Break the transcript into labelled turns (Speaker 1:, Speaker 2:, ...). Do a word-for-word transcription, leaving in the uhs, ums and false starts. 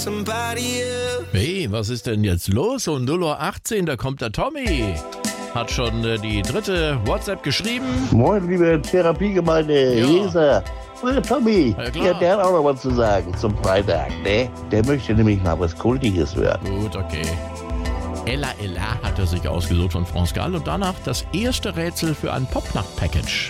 Speaker 1: Hey, was ist denn jetzt los? Um null Uhr achtzehn, da kommt der Tommy. Hat schon äh, die dritte WhatsApp geschrieben.
Speaker 2: Moin, liebe Therapiegemeinde,
Speaker 1: Ja.
Speaker 2: Leser. Oh, Tommy,
Speaker 1: Ja, klar.
Speaker 2: ja, der hat auch noch was zu sagen zum Freitag, ne? Der möchte nämlich mal was Kultiges hören.
Speaker 1: Gut, okay. Ella Ella hat er sich ausgesucht von France Gall und danach das erste Rätsel für ein Popnacht-Package.